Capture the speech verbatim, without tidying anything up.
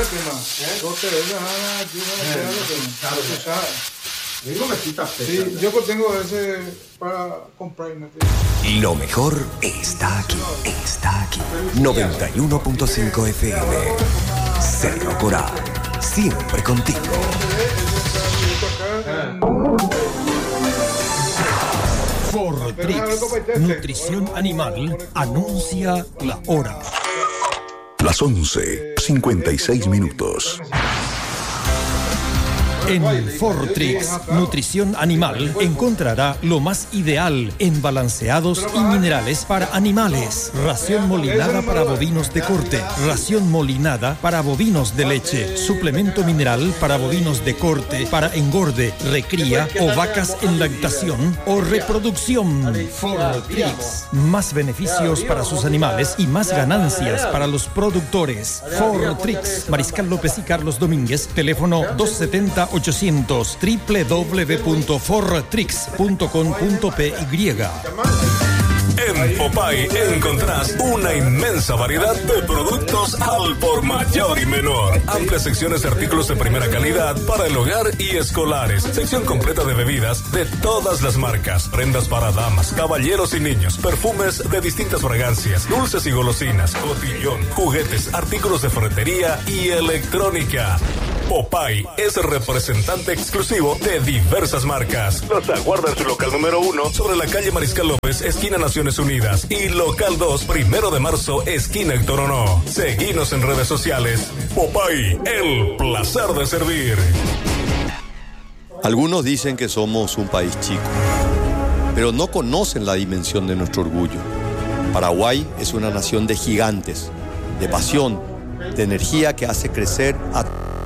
tema. Dos te ves, ah, yo no sé lo tema. Tú sabes. Digo, me quita peso. Sí, yo tengo ese para comprar. Lo mejor está aquí, está aquí. noventa y uno punto cinco F M. Cerro Corá, siempre contigo. Fortrix, nutrición animal, anuncia la hora. Las once, cincuenta y seis minutos. En Fortrix, nutrición animal, encontrará lo más ideal en balanceados y minerales para animales. Ración molinada para bovinos de corte, ración molinada para bovinos de leche, suplemento mineral para bovinos de corte, para engorde, recría o vacas en lactación o reproducción. Fortrix, más beneficios para sus animales y más ganancias para los productores. Fortrix, Mariscal López y Carlos Domínguez, teléfono dos setenta ochocientos, doble u doble u doble u punto fortrix punto com punto p y. En Popeye encontrás una inmensa variedad de productos al por mayor y menor. Amplias secciones de artículos de primera calidad para el hogar y escolares. Sección completa de bebidas de todas las marcas. Prendas para damas, caballeros y niños. Perfumes de distintas fragancias. Dulces y golosinas. Cotillón, juguetes, artículos de ferretería y electrónica. Popeye es representante exclusivo de diversas marcas. Los aguarda en su local número uno sobre la calle Mariscal López, esquina Naciones Unidas, y local dos, primero de marzo, esquina Héctor Ono. Seguinos en redes sociales. Popeye, el placer de servir. Algunos dicen que somos un país chico, pero no conocen la dimensión de nuestro orgullo. Paraguay es una nación de gigantes, de pasión, de energía que hace crecer a